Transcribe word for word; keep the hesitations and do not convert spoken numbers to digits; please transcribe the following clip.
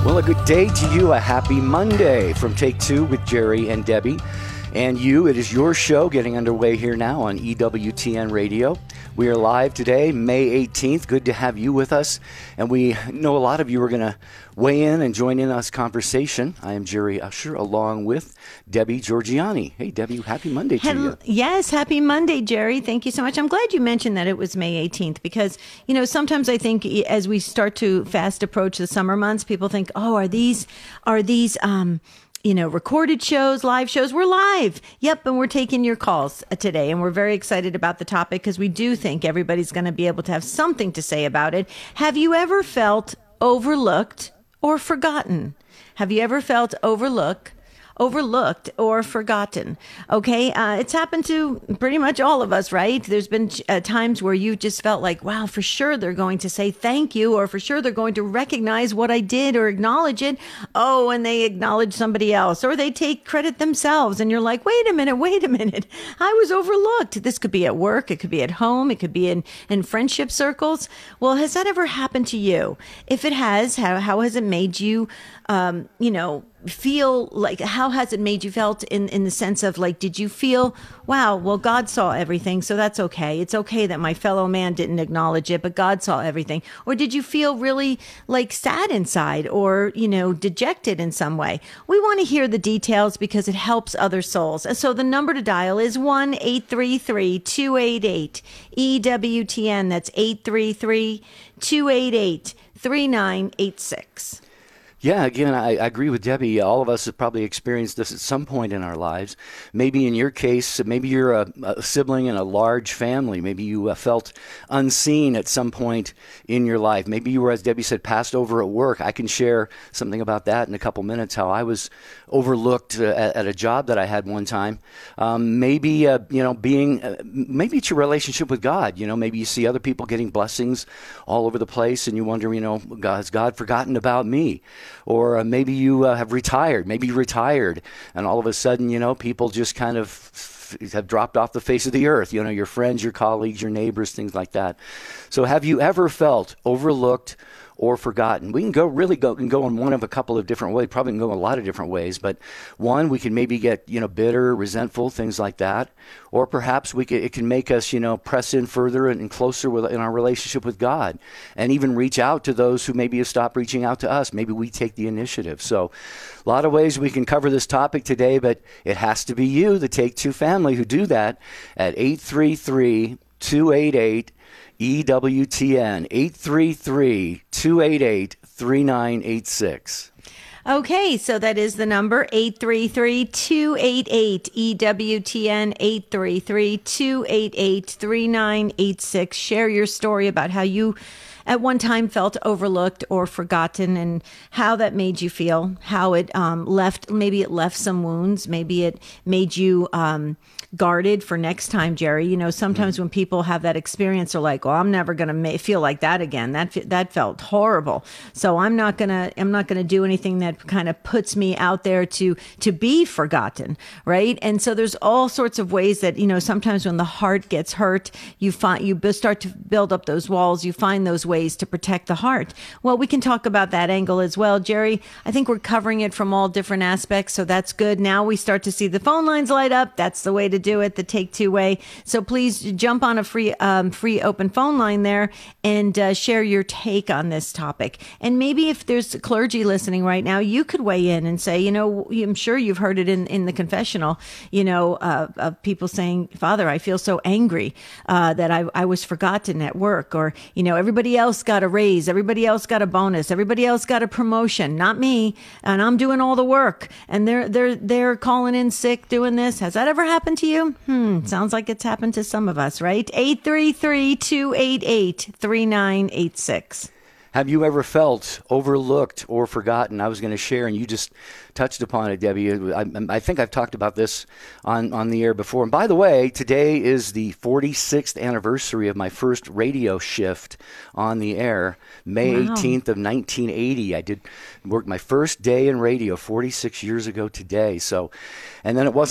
Well, a good day to you. A happy Monday from Take Two with Jerry and Debbie. And you, it is your show getting underway here now on E W T N Radio. We are live today, May eighteenth. Good to have you with us. And we know a lot of you are going to weigh in and join in us conversation. I am Jerry Usher along with Debbie Georgiani. Hey, Debbie, happy Monday to Hello. you. Yes, happy Monday, Jerry. Thank you so much. I'm glad you mentioned that it was May eighteenth because, you know, sometimes I think as we start to fast approach the summer months, people think, oh, are these, are these, um, you know, recorded shows, live shows? We're live. Yep. And we're taking your calls today. And we're very excited about the topic because we do think everybody's going to be able to have something to say about it. Have you ever felt overlooked or forgotten? Have you ever felt overlooked? Overlooked or forgotten. Okay. Uh, it's happened to pretty much all of us, right? There's been uh, times where you just felt like, wow, for sure they're going to say thank you, or for sure they're going to recognize what I did or acknowledge it. Oh, and they acknowledge somebody else, or they take credit themselves. And you're like, wait a minute, wait a minute. I was overlooked. This could be at work. It could be at home. It could be in, in friendship circles. Well, has that ever happened to you? If it has, how, how has it made you, um, you know, feel like, how has it made you felt in, in the sense of like, did you feel, wow, well, God saw everything, so that's okay. It's okay that my fellow man didn't acknowledge it, but God saw everything. Or did you feel really like sad inside or, you know, dejected in some way? We want to hear the details because it helps other souls. And so the number to dial is one eight three three, two eight eight, E W T N. That's eight three three, two eight eight, three nine eight six. Yeah, again, I, I agree with Debbie. All of us have probably experienced this at some point in our lives. Maybe in your case, maybe you're a, a sibling in a large family. Maybe you uh, felt unseen at some point in your life. Maybe you were, as Debbie said, passed over at work. I can share something about that in a couple minutes, how I was overlooked uh, at, at a job that I had one time. Um, maybe, uh, you know, being, uh, maybe it's your relationship with God. You know, maybe you see other people getting blessings all over the place and you wonder, you know, has God forgotten about me? Or uh, maybe you uh, have retired. Maybe you retired, and all of a sudden, you know, people just kind of f- have dropped off the face of the earth. You know, your friends, your colleagues, your neighbors, things like that. So have you ever felt overlooked or forgotten? We can go really go can go in one of a couple of different ways. Probably can go in a lot of different ways. But one, we can maybe get, you know, bitter, resentful, things like that. Or perhaps we can, it can make us, you know, press in further and, and closer with, in our relationship with God, and even reach out to those who maybe have stopped reaching out to us. Maybe we take the initiative. So a lot of ways we can cover this topic today, but it has to be you, the Take Two family, who do that at eight three three, two eight eight, E W T N, eight three three, two eight eight, three nine eight six. Okay, so that is the number, eight three three, two eight eight, E W T N, eight three three, two eight eight, three nine eight six. Share your story about how you at one time felt overlooked or forgotten and how that made you feel, how it um, left, maybe it left some wounds, maybe it made you um, guarded for next time, Jerry. You know, sometimes mm-hmm. when people have that experience, they're like, well, I'm never going to ma- feel like that again. That that felt horrible. So I'm not going to, I'm not going to do anything that kind of puts me out there to, to be forgotten. Right. And so there's all sorts of ways that, you know, sometimes when the heart gets hurt, you find, you start to build up those walls, you find those ways to protect the heart. Well, we can talk about that angle as well, Jerry. I think we're covering it from all different aspects, so that's good. Now we start to see the phone lines light up. That's the way to do it, the Take Two way. So please jump on a free, um, free open phone line there and uh, share your take on this topic. And maybe if there's clergy listening right now, you could weigh in and say, you know, I'm sure you've heard it in, in the confessional, you know, uh, of people saying, Father, I feel so angry uh, that I, I was forgotten at work, or, you know, everybody else got a raise, everybody else got a bonus, everybody else got a promotion, not me, and I'm doing all the work, and they're they're they're calling in sick doing this. Has that ever happened to you? Hmm, sounds like it's happened to some of us, right? eight three three, two eight eight, three nine eight six. Have you ever felt overlooked or forgotten? I was going to share, and you just touched upon it, Debbie. I, I think I've talked about this on, on the air before. And by the way, today is the forty-sixth anniversary of my first radio shift on the air, May wow. eighteenth of nineteen eighty. I did work my first day in radio forty-six years ago today. So, and then it wasn't